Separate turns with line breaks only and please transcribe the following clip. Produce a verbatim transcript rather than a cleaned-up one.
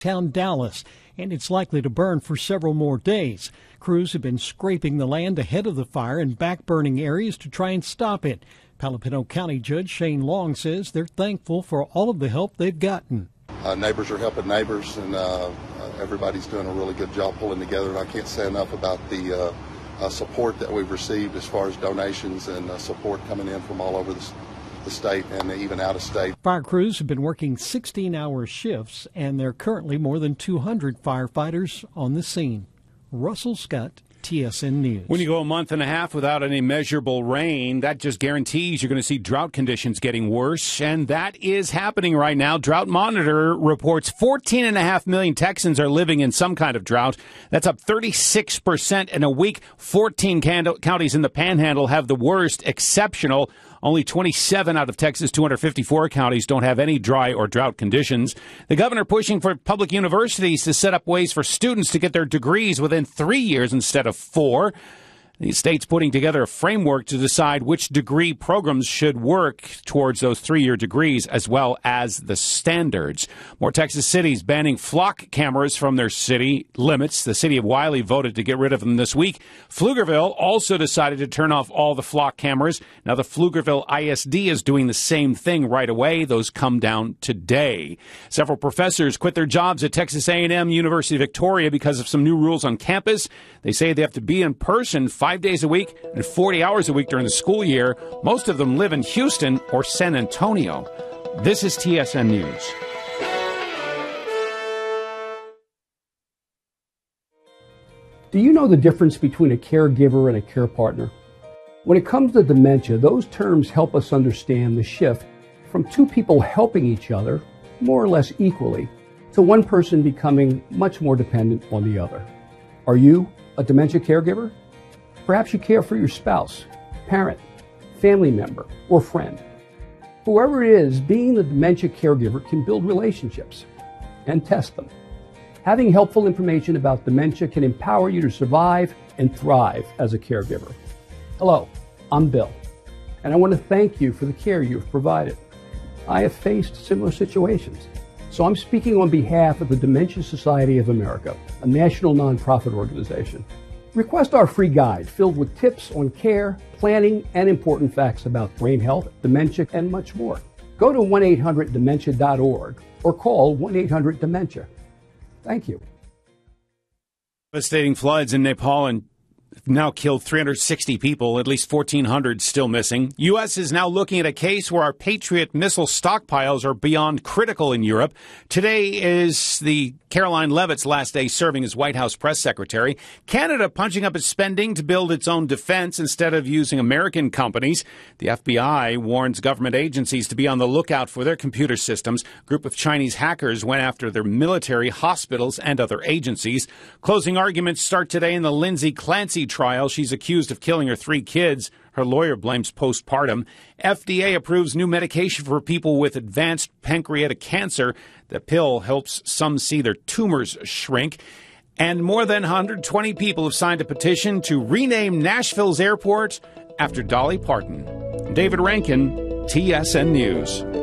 Town Dallas, and it's likely to burn for several more days. Crews have been scraping the land ahead of the fire in back-burning areas to try and stop it. Palo Pinto County Judge Shane Long says they're thankful for all of the help they've gotten.
Uh, neighbors are helping neighbors, and uh, uh, everybody's doing a really good job pulling together. And I can't say enough about the uh, uh, support that we've received as far as donations and uh, support coming in from all over the, the state and even out of state.
Fire crews have been working sixteen-hour shifts, and there are currently more than two hundred firefighters on the scene. Russell Scott, T S N News.
When you go a month and a half without any measurable rain, that just guarantees you're going to see drought conditions getting worse, and that is happening right now. Drought Monitor reports fourteen and a half million Texans are living in some kind of drought. That's up thirty-six percent in a week. fourteen counties in the Panhandle have the worst, exceptional. Only twenty-seven out of Texas' two hundred fifty-four counties don't have any dry or drought conditions. The governor pushing for public universities to set up ways for students to get their degrees within three years instead of four. The state's putting together a framework to decide which degree programs should work towards those three-year degrees, as well as the standards. More Texas cities banning flock cameras from their city limits. The city of Wiley voted to get rid of them this week. Pflugerville also decided to turn off all the flock cameras. Now, the Pflugerville I S D is doing the same thing right away. Those come down today. Several professors quit their jobs at Texas A and M University of Victoria because of some new rules on campus. They say they have to be in person five days a week and forty hours a week during the school year. Most of them live in Houston or San Antonio. This is T S N News.
Do you know the difference between a caregiver and a care partner? When it comes to dementia, those terms help us understand the shift from two people helping each other more or less equally to one person becoming much more dependent on the other. Are you a dementia caregiver? Perhaps you care for your spouse, parent, family member, or friend. Whoever it is, being the dementia caregiver can build relationships and test them. Having helpful information about dementia can empower you to survive and thrive as a caregiver. Hello, I'm Bill, and I want to thank you for the care you've provided. I have faced similar situations, so I'm speaking on behalf of the Dementia Society of America, a national nonprofit organization. Request our free guide filled with tips on care, planning, and important facts about brain health, dementia, and much more. Go to one eight hundred dementia dot org or call one eight hundred dementia. Thank you.
Devastating floods in Nepal and now killed three hundred sixty people, at least fourteen hundred still missing. U S is now looking at a case where our Patriot missile stockpiles are beyond critical in Europe. Today is the Caroline Leavitt's last day serving as White House press secretary. Canada punching up its spending to build its own defense instead of using American companies. The F B I warns government agencies to be on the lookout for their computer systems. A group of Chinese hackers went after their military, hospitals, and other agencies. Closing arguments start today in the Lindsay Clancy trial. She's accused of killing her three kids. Her lawyer blames postpartum. F D A approves new medication for people with advanced pancreatic cancer. The pill helps some see their tumors shrink. And more than one hundred twenty people have signed a petition to rename Nashville's airport after Dolly Parton. David Rankin, T S N News.